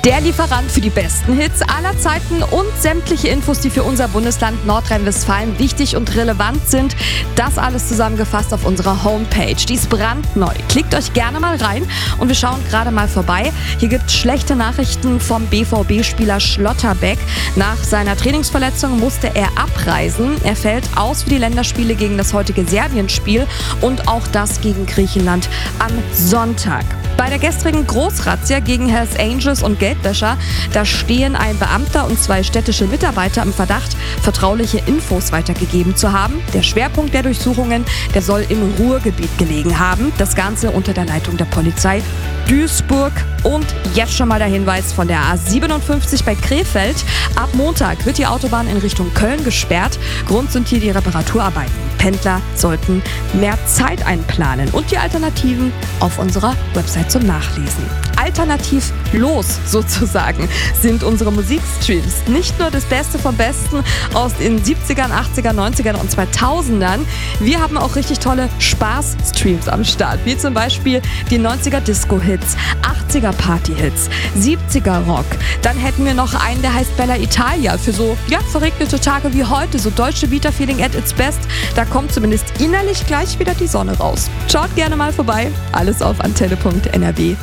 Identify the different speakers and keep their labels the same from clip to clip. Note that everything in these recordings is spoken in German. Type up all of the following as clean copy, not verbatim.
Speaker 1: Der Lieferant für die besten Hits aller Zeiten und sämtliche Infos, die für unser Bundesland Nordrhein-Westfalen wichtig und relevant sind. Das alles zusammengefasst auf unserer Homepage. Die ist brandneu. Klickt euch gerne mal rein und wir schauen gerade mal vorbei. Hier gibt es schlechte Nachrichten vom BVB-Spieler Schlotterbeck. Nach seiner Trainingsverletzung musste er abreisen. Er fällt aus für die Länderspiele gegen das heutige Serbien-Spiel und auch das gegen Griechenland am Sonntag. Bei der gestrigen Großrazzia gegen Hells Angels und Geldwäscher, da stehen ein Beamter und 2 städtische Mitarbeiter im Verdacht, vertrauliche Infos weitergegeben zu haben. Der Schwerpunkt der Durchsuchungen, der soll im Ruhrgebiet gelegen haben. Das Ganze unter der Leitung der Polizei Duisburg. Und jetzt schon mal der Hinweis von der A57 bei Krefeld. Ab Montag wird die Autobahn in Richtung Köln gesperrt. Grund sind hier die Reparaturarbeiten. Pendler sollten mehr Zeit einplanen und die Alternativen auf unserer Website zum Nachlesen. Alternativ los sozusagen sind unsere Musikstreams. Nicht nur das Beste vom Besten aus den 70ern, 80ern, 90ern und 2000ern. Wir haben auch richtig tolle Spaß-Streams am Start, wie zum Beispiel die 90er Disco-Hits, 80er Party-Hits, 70er Rock. Dann hätten wir noch einen, der heißt Bella Italia für so verregnete Tage wie heute, so deutsche Vita-Feeling at its best. Da kommt zumindest innerlich gleich wieder die Sonne raus. Schaut gerne mal vorbei. Alles auf antenne.nrw.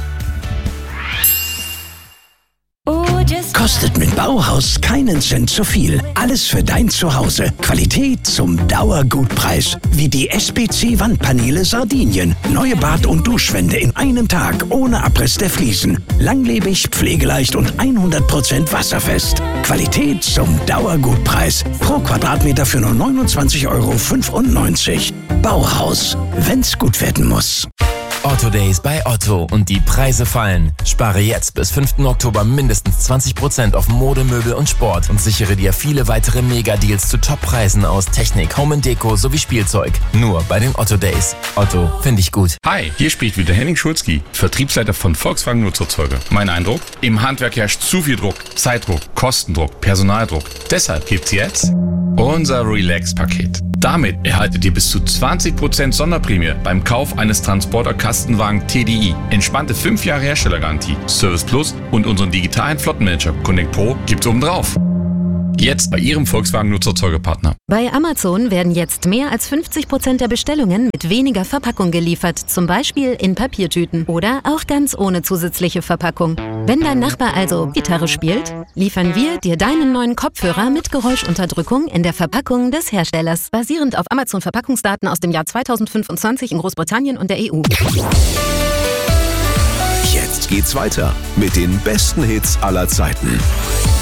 Speaker 2: Kostet mit Bauhaus keinen Cent zu viel. Alles für dein Zuhause. Qualität zum Dauergutpreis. Wie die SPC-Wandpaneele Sardinien. Neue Bad- und Duschwände in einem Tag ohne Abriss der Fliesen. Langlebig, pflegeleicht und 100% wasserfest. Qualität zum Dauergutpreis. Pro Quadratmeter für nur 29,95 €. Bauhaus. Wenn's gut werden muss.
Speaker 3: Otto Days bei Otto und die Preise fallen. Spare jetzt bis 5. Oktober mindestens 20% auf Mode, Möbel und Sport und sichere dir viele weitere Mega-Deals zu Top-Preisen aus Technik, Home & Deko sowie Spielzeug. Nur bei den Otto Days. Otto, finde ich gut.
Speaker 4: Hi, hier spricht wieder Henning Schulzki, Vertriebsleiter von Volkswagen Nutzerzeuger. Mein Eindruck? Im Handwerk herrscht zu viel Druck, Zeitdruck, Kostendruck, Personaldruck. Deshalb gibt's jetzt unser Relax-Paket. Damit erhaltet ihr bis zu 20% Sonderprämie beim Kauf eines Transporter-Kastenwagen TDI. Entspannte 5 Jahre Herstellergarantie, Service Plus und unseren digitalen Flottenmanager Connect Pro gibt's obendrauf. Jetzt bei Ihrem Volkswagen Nutzerzeugerpartner.
Speaker 5: Bei Amazon werden jetzt mehr als 50% der Bestellungen mit weniger Verpackung geliefert, zum Beispiel in Papiertüten oder auch ganz ohne zusätzliche Verpackung. Wenn dein Nachbar also Gitarre spielt, liefern wir dir deinen neuen Kopfhörer mit Geräuschunterdrückung in der Verpackung des Herstellers, basierend auf Amazon-Verpackungsdaten aus dem Jahr 2025 in Großbritannien und der EU.
Speaker 6: Jetzt geht's weiter mit den besten Hits aller Zeiten.